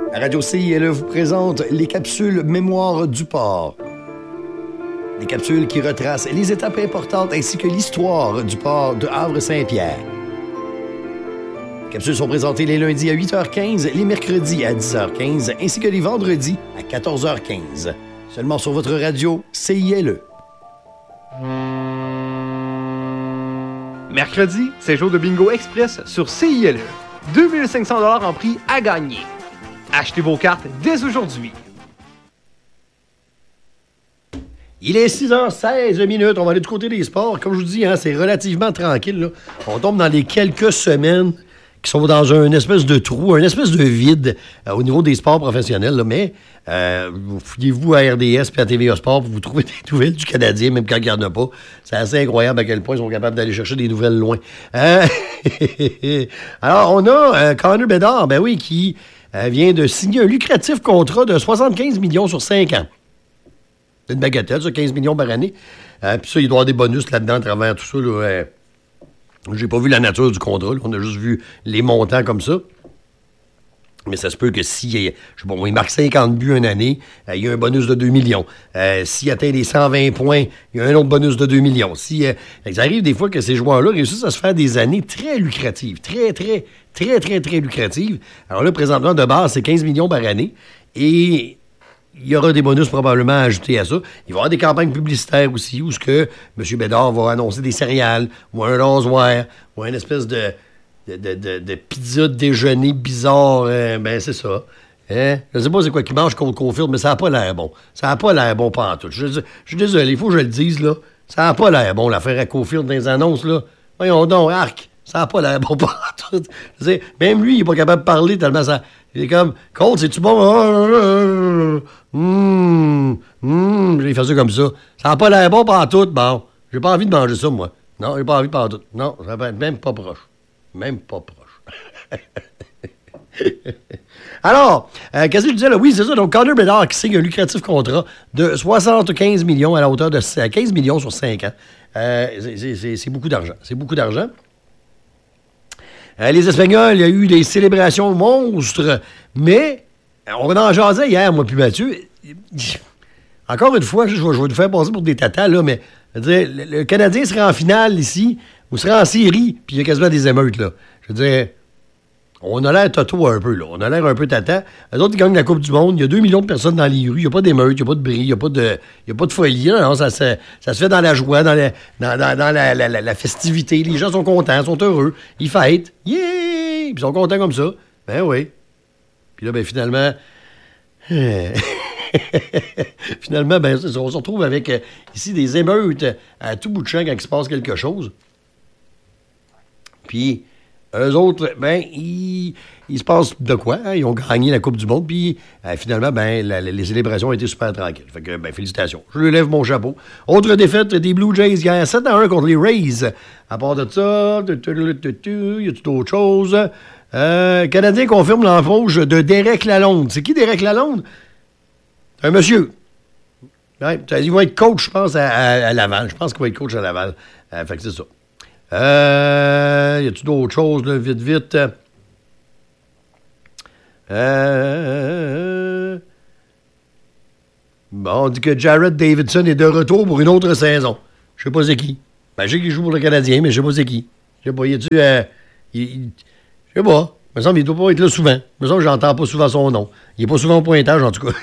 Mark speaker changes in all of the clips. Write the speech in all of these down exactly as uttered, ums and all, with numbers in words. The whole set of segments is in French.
Speaker 1: La Radio C I L E vous présente les capsules Mémoire du port. Des capsules qui retracent les étapes importantes ainsi que l'histoire du port de Havre-Saint-Pierre. Les capsules sont présentées les lundis à huit heures quinze, les mercredis à dix heures quinze ainsi que les vendredis à quatorze heures quinze. Seulement sur votre radio C I L E.
Speaker 2: Mercredi, c'est jour de bingo express sur C I L E. deux mille cinq cents dollars en prix à gagner. Achetez vos cartes dès aujourd'hui.
Speaker 1: Il est six heures seize minutes. On va aller du côté des sports. Comme je vous dis, hein, c'est relativement tranquille, là. On tombe dans les quelques semaines qui sont dans un espèce de trou, un espèce de vide euh, au niveau des sports professionnels. Là. Mais euh, vous fouillez-vous à R D S et à T V A Sport pour vous trouver des nouvelles du Canadien, même quand il n'y en a pas. C'est assez incroyable à quel point ils sont capables d'aller chercher des nouvelles loin. Euh... Alors, on a euh, Connor Bedard, ben oui, qui euh, vient de signer un lucratif contrat de soixante-quinze millions sur cinq ans. C'est une bagatelle, ça, quinze millions par année. Euh, Puis ça, il doit y avoir des bonus là-dedans à travers tout ça. Là, euh, J'ai pas vu la nature du contrat. Là. On a juste vu les montants comme ça. Mais ça se peut que si, je sais pas, il marque cinquante buts une année, euh, il y a un bonus de deux millions. Euh, s'il atteint les cent vingt points, il y a un autre bonus de deux millions. Si, euh, ça arrive des fois que ces joueurs-là réussissent à se faire des années très lucratives. Très, très, très, très, très lucratives. Alors là, présentement, de base, c'est quinze millions par année. Et il y aura des bonus probablement ajoutés à ça. Il va y avoir des campagnes publicitaires aussi où ce que M. Bédard va annoncer des céréales ou un rasoir ou une espèce de, de, de, de, de pizza de déjeuner bizarre. Euh, ben, c'est ça. Hein? Je ne sais pas c'est quoi qu'il mange contre Cofield, mais ça n'a pas l'air bon. Ça n'a pas l'air bon pantoute. Je, je, je suis désolé, il faut que je le dise, là. Ça n'a pas l'air bon, l'affaire à Cofield dans les annonces, là. Voyons donc, arc. Ça n'a pas l'air bon pantoute. Je sais, même lui, il n'est pas capable de parler tellement ça... Il est comme, Colt, c'est-tu bon? Hum, hum, il fait ça comme ça. Ça n'a pas l'air bon pantoute, bon. J'ai pas envie de manger ça, moi. Non, j'ai pas envie de pantoute. Non, ça va être même pas proche. Même pas proche. Alors, euh, qu'est-ce que je disais là? Oui, c'est ça. Donc, Connor Bedard qui signe un lucratif contrat de soixante-quinze millions à la hauteur de quinze millions sur cinq ans. Euh, c'est, c'est, c'est beaucoup d'argent. C'est beaucoup d'argent. Euh, les Espagnols, il y a eu des célébrations monstres, mais on en jasait hier, moi puis Mathieu. Encore une fois, je vais, je vais vous faire passer pour des tatas, là, mais je veux dire, le, le Canadien sera en finale ici, ou sera en série, puis il y a quasiment des émeutes, là. Je veux dire, on a l'air toto un peu, là. On a l'air un peu tata. Les autres, ils gagnent la Coupe du Monde. Il y a deux millions de personnes dans les rues. Il n'y a pas d'émeute, il n'y a pas de bris, il n'y a pas de, il y a pas de folie. Non, non, ça, ça, ça se fait dans la joie, dans la, dans, dans, dans la, la, la, la festivité. Les gens sont contents, sont heureux. Ils fêtent. Yeah! Puis ils sont contents comme ça. Ben oui. Puis là, ben finalement... finalement, ben, on se retrouve avec euh, ici des émeutes à tout bout de champ quand il se passe quelque chose. Puis... eux autres, ben, ils, il se passe de quoi? Hein? Ils ont gagné la Coupe du Monde, puis euh, finalement, ben, la, la, les célébrations ont été super tranquilles. Fait que, ben, félicitations. Je lui lève mon chapeau. Autre défaite des Blue Jays hier, sept à un contre les Rays. À part de ça, y a-t-il d'autres choses? Euh, Canadien confirme l'embauche de Derek Lalonde. C'est qui Derek Lalonde? C'est un monsieur. Ouais, il va être coach, je pense, à, à, à Laval. Je pense qu'il va être coach à Laval. Euh, fait que c'est ça. Euh, y a-tu d'autres choses, là, vite, vite? Euh, bon, on dit que Jared Davidson est de retour pour une autre saison. Je sais pas c'est qui. Ben, je sais qu'il joue pour le Canadien, mais je sais pas c'est qui. Je sais pas, y a-tu... Euh, il, il, je sais pas. Il me semble qu'il doit pas être là souvent. Il me semble que j'entends pas souvent son nom. Il est pas souvent au pointage, en tout cas.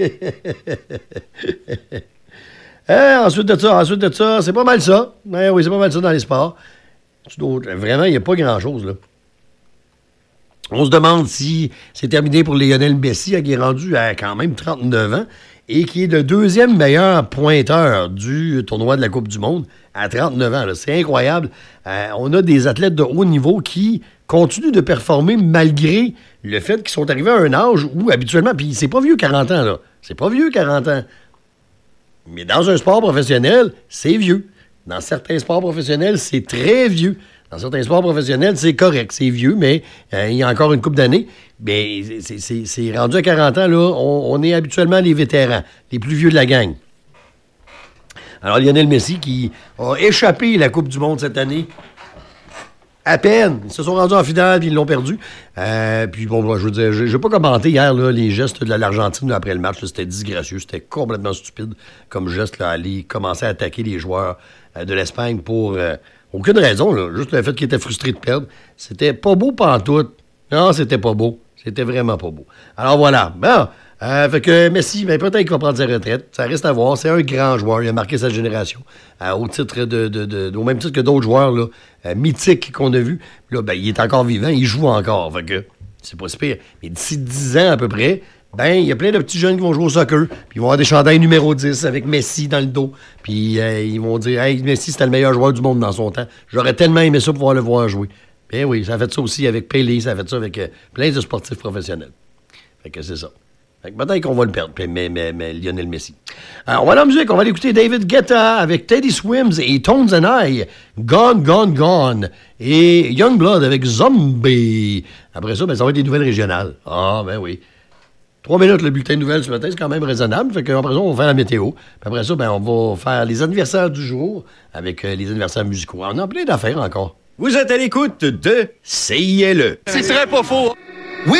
Speaker 1: euh, ensuite de ça, ensuite de ça, c'est pas mal ça. Ben, oui, c'est pas mal ça dans les sports. Vraiment, il n'y a pas grand-chose, là. On se demande si c'est terminé pour Lionel Messi, qui est rendu à quand même trente-neuf ans et qui est le deuxième meilleur pointeur du tournoi de la Coupe du Monde à trente-neuf ans. Là. C'est incroyable. Euh, on a des athlètes de haut niveau qui continuent de performer malgré le fait qu'ils sont arrivés à un âge où, habituellement, puis c'est pas vieux quarante ans, là. C'est pas vieux quarante ans. Mais dans un sport professionnel, c'est vieux. Dans certains sports professionnels, c'est très vieux. Dans certains sports professionnels, c'est correct, c'est vieux, mais euh, il y a encore une couple d'années. Mais c'est, c'est, c'est rendu à quarante ans, là, on, on est habituellement les vétérans, les plus vieux de la gang. Alors, Lionel Messi, qui a échappé la Coupe du Monde cette année À peine. Ils se sont rendus en finale, puis ils l'ont perdu. Euh, puis bon, je veux dire, je n'ai pas commenté hier là, les gestes de l'Argentine là, après le match. Là, c'était disgracieux, c'était complètement stupide comme geste, là, aller commencer à attaquer les joueurs euh, de l'Espagne pour euh, aucune raison, là, juste le fait qu'ils étaient frustrés de perdre. C'était pas beau pantoute. Non, c'était pas beau. C'était vraiment pas beau. Alors voilà. Bon. Euh, fait que Messi, ben, peut-être qu'il va prendre sa retraite. Ça reste à voir. C'est un grand joueur. Il a marqué sa génération. Euh, au titre de, de, de, de, au même titre que d'autres joueurs là, euh, mythiques qu'on a vus. Là, ben, il est encore vivant. Il joue encore. Fait que c'est pas si pire. Mais d'ici dix ans à peu près, ben, il y a plein de petits jeunes qui vont jouer au soccer. Puis ils vont avoir des chandails numéro dix avec Messi dans le dos. Puis euh, ils vont dire, hey, Messi, c'était le meilleur joueur du monde dans son temps. J'aurais tellement aimé ça pouvoir le voir jouer. Ben oui, ça a fait ça aussi avec Pelé. Ça a fait ça avec euh, plein de sportifs professionnels. Fait que c'est ça. Peut-être qu'on va le perdre, mais, mais, mais Lionel Messi. Alors, on va à la musique, on va aller écouter David Guetta avec Teddy Swims et Tones and I, Gone, Gone, Gone, et Youngblood avec Zombie. Après ça, ben, ça va être des nouvelles régionales. Ah, ben oui. Trois minutes, le bulletin de nouvelles ce matin, c'est quand même raisonnable. Fait qu'après ça, on va faire la météo. Puis après ça, ben, on va faire les anniversaires du jour avec euh, les anniversaires musicaux. On a plein d'affaires encore.
Speaker 3: Vous êtes à l'écoute de C I L E.
Speaker 4: C'est très pas faux.